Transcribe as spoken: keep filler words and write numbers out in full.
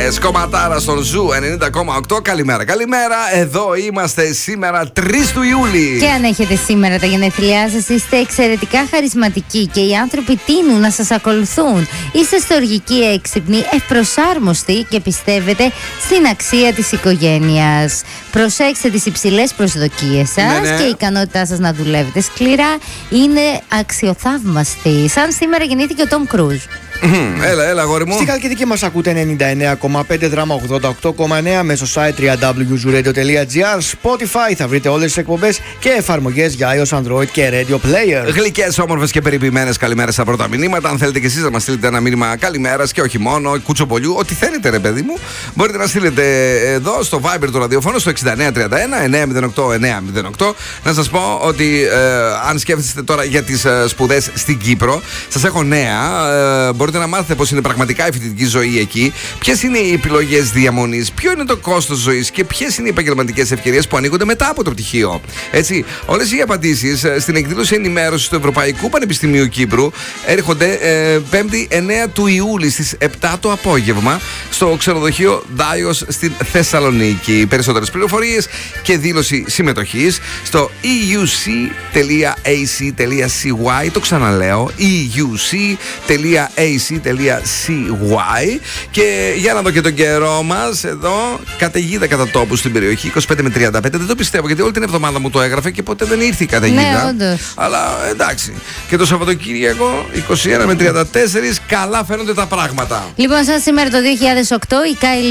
Γκογκόνιες, κομματάρα στον Ζου ενενήντα κόμμα οκτώ. Καλημέρα, καλημέρα. Εδώ είμαστε σήμερα τρεις του Ιούλη. Και αν έχετε σήμερα τα γενέθλιά σας, είστε εξαιρετικά χαρισματικοί και οι άνθρωποι τείνουν να σας ακολουθούν. Είστε στοργικοί, έξυπνοι, ευπροσάρμοστοι και πιστεύετε στην αξία της οικογένειας. Προσέξτε τις υψηλές προσδοκίες σας, ναι, ναι. και η ικανότητά σας να δουλεύετε σκληρά είναι αξιοθαύμαστη. Σαν σήμερα γεννήθηκε ο Τόμ Κρούζ. Έλα, έλα, αγόρι μου. Στη Χαλκιδική μας ακούτε ενενήντα εννέα κόμμα πέντε, Δράμα ογδόντα οκτώ κόμμα εννέα, μέσω site double-u double-u double-u τελεία zooradio τελεία gr, Spotify, θα βρείτε όλες τις εκπομπές και εφαρμογές για iOS, Android και Radio Player. Γλυκές, όμορφες και περιποιημένες καλημέρες στα πρώτα μηνύματα. Αν θέλετε και εσείς να μας στείλετε ένα μήνυμα καλημέρας και όχι μόνο, κουτσοπολιού, ό,τι θέλετε, ρε παιδί μου, μπορείτε να στείλετε εδώ στο Viber του ραδιοφώνου στο εξήντα εννέα τριάντα ένα εννιακόσια οκτώ εννιακόσια οκτώ. Να σας πω ότι ε, αν σκέφτεστε τώρα για τις ε, σπουδές στην Κύπρο, σας έχω νέα. Ε, μπορείτε να μάθετε πώς είναι πραγματικά η φοιτητική ζωή εκεί, ποιες είναι οι επιλογές διαμονής, ποιο είναι το κόστος ζωής και ποιες είναι οι επαγγελματικές ευκαιρίες που ανοίγονται μετά από το πτυχίο. Έτσι, όλες οι απαντήσεις στην εκδήλωση ενημέρωσης του Ευρωπαϊκού Πανεπιστημίου Κύπρου έρχονται ε, πέμπτη εννέα του Ιούλη στις επτά το απόγευμα στο ξενοδοχείο Δάιος στην Θεσσαλονίκη. Περισσότερες πληροφορίες και δήλωση συμμετοχής στο e u c τελεία a c τελεία c y. Το ξαναλέω, e u c τελεία a c τελεία c y. Και για να δω και τον καιρό μας εδώ, καταιγίδα κατά τόπου στην περιοχή είκοσι πέντε με τριάντα πέντε. Δεν το πιστεύω γιατί όλη την εβδομάδα μου το έγραφε και ποτέ δεν ήρθε η καταιγίδα. Ναι, όντως. Αλλά εντάξει. Και το Σαββατοκύριακο είκοσι ένα με τριάντα τέσσερα, καλά φαίνονται τα πράγματα. Λοιπόν, σαν σήμερα το δύο χιλιάδες οκτώ η Κάιλι